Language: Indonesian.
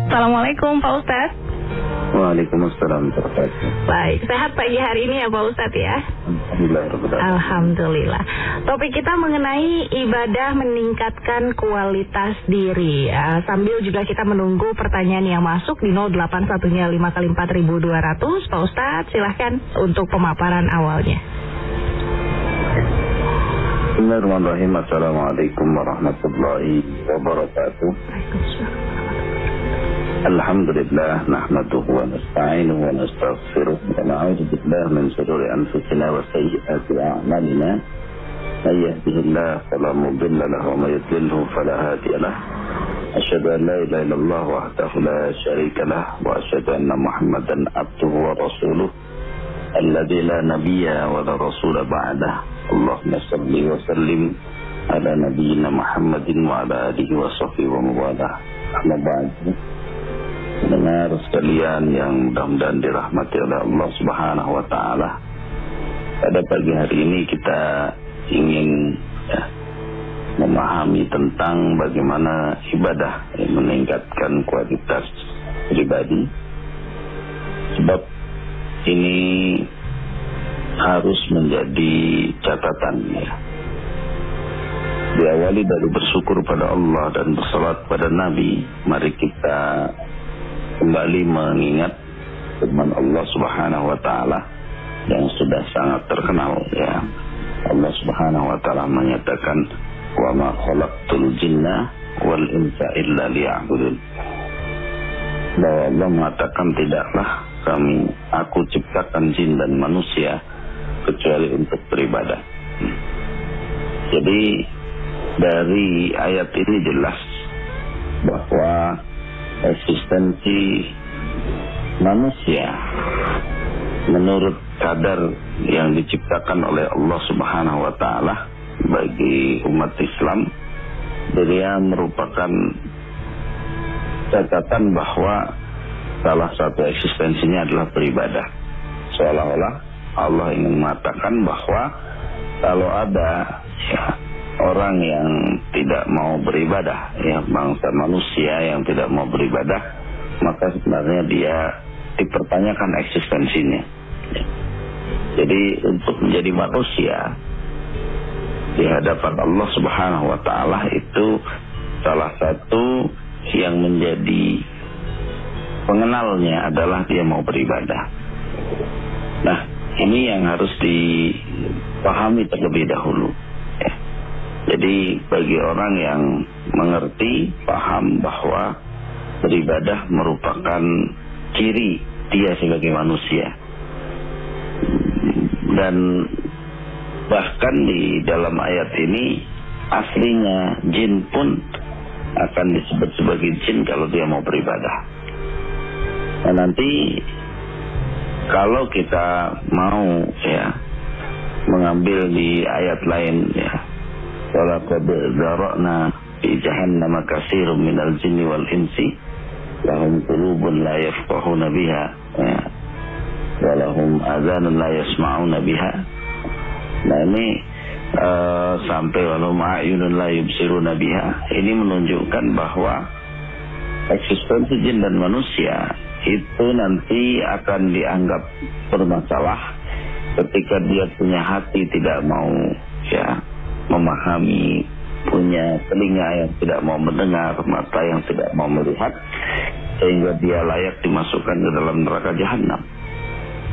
Assalamualaikum Pak Ustadz. Waalaikumsalam warahmatullahi wabarakatuh. Baik, sehat pagi hari ini ya Pak Ustadz ya. Alhamdulillah. Topik kita mengenai ibadah meningkatkan kualitas diri. Sambil juga kita menunggu pertanyaan yang masuk di 081-nya 5x4200. Pak Ustadz silahkan untuk pemaparan awalnya. Bismillahirrahmanirrahim. Assalamualaikum warahmatullahi wabarakatuh. Alhamdulillah, nahmaduhu wa nasta'inuhu wa nastaghfiruh wa na'udzu billahi min shururi anfusina wa sayyiati a'malina. May yahdihillahu fala mudilla lahu wa may yudlilhu fala hadiya lahu. Asyhadu an la ilaha illallah wahdahu la syarika lahu wa asyhadu anna Muhammadan abduhu wa rasuluh alladzi la nabiyya wa la rasula ba'dah. Allahumma shalli wa sallim ala nabiyyina Muhammadin wa ala alihi wa sahbihi wa mawalah. Amma ba'du. Dengar sekalian yang mudah-mudahan dirahmati oleh Allah Subhanahu wa taala. Pada pagi hari ini kita ingin memahami tentang bagaimana ibadah yang meningkatkan kualitas pribadi. Sebab ini harus menjadi catatan ya. Diawali dari bersyukur pada Allah dan bersalat pada Nabi. Mari kita kembali mengingat firman Allah Subhanahu wa taala yang sudah sangat terkenal ya. Allah Subhanahu wa taala menyatakan wa ma khalaqtul jinna wal insa illa liya'budun. Bahwa Allah mengatakan tidaklah aku ciptakan jin dan manusia kecuali untuk beribadah. Jadi dari ayat ini jelas bahwa eksistensi manusia menurut kadar yang diciptakan oleh Allah Subhanahu wa taala bagi umat Islam, dia merupakan catatan bahwa salah satu eksistensinya adalah beribadah. Seolah-olah Allah ingin mengatakan bahwa kalau ada orang yang tidak mau beribadah, ya bangsa manusia yang tidak mau beribadah, maka sebenarnya dia dipertanyakan eksistensinya. Jadi untuk menjadi manusia di hadapan Allah Subhanahu wa taala itu salah satu yang menjadi pengenalnya adalah dia mau beribadah. Nah, ini yang harus dipahami terlebih dahulu. Jadi bagi orang yang mengerti, paham bahwa beribadah merupakan ciri dia sebagai manusia. Dan bahkan di dalam ayat ini aslinya jin pun akan disebut sebagai jin kalau dia mau beribadah. Nah nanti kalau kita mau ya mengambil di ayat lain ya, walaqad zara'na fi jahannam katsiran minal jinni wal insi lahum qulubun la yafqahuna biha wa lahum adhanun la yasma'una biha. Nah ini sampai walahum a'yunun la yubsiruna biha. Ini menunjukkan bahwa eksistensi jin dan manusia itu nanti akan dianggap bermasalah ketika dia punya hati tidak mau ya memahami, punya telinga yang tidak mau mendengar, mata yang tidak mau melihat, sehingga dia layak dimasukkan ke dalam neraka jahanam.